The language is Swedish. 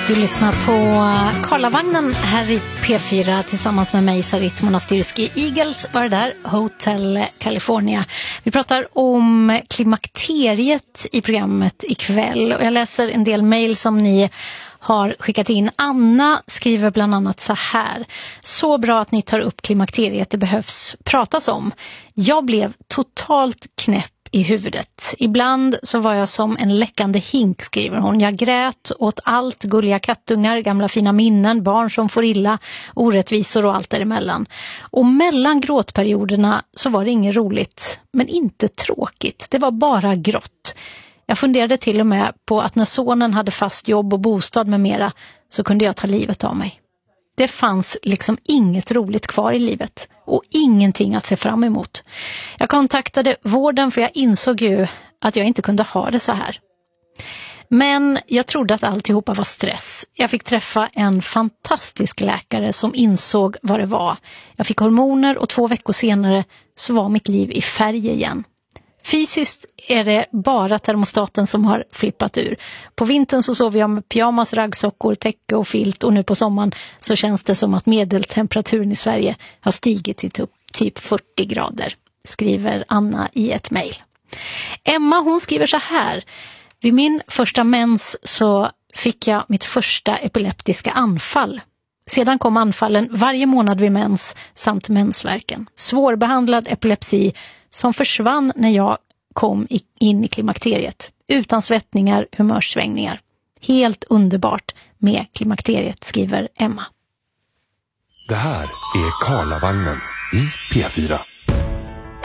Du lyssnar på Karlavagnen här i P4 tillsammans med mig, Sarit Monastyrski. Eagles var det där, Hotel California. Vi pratar om klimakteriet i programmet ikväll och jag läser en del mejl som ni har skickat in. Anna skriver bland annat så här: så bra att ni tar upp klimakteriet, det behövs pratas om. Jag blev totalt knäpp i huvudet. Ibland så var jag som en läckande hink, skriver hon. Jag grät åt allt, gulliga kattungar, gamla fina minnen, barn som får illa, orättvisor och allt däremellan. Och mellan gråtperioderna så var det inget roligt, men inte tråkigt. Det var bara grått. Jag funderade till och med på att när sonen hade fast jobb och bostad med mera så kunde jag ta livet av mig. Det fanns liksom inget roligt kvar i livet och ingenting att se fram emot. Jag kontaktade vården för jag insåg ju att jag inte kunde ha det så här. Men jag trodde att alltihopa var stress. Jag fick träffa en fantastisk läkare som insåg vad det var. Jag fick hormoner och 2 veckor senare så var mitt liv i färg igen. Fysiskt är det bara termostaten som har flippat ur. På vintern så sover jag med pyjamas, raggsockor, täcke och filt och nu på sommaren så känns det som att medeltemperaturen i Sverige har stigit till typ 40 grader, skriver Anna i ett mejl. Emma, hon skriver så här: vid min första mens så fick jag mitt första epileptiska anfall. Sedan kom anfallen varje månad vid mens samt mensvärken. Svårbehandlad epilepsi som försvann när jag kom in i klimakteriet. Utan svettningar, humörsvängningar. Helt underbart med klimakteriet, skriver Emma. Det här är Karlavagnen i P4.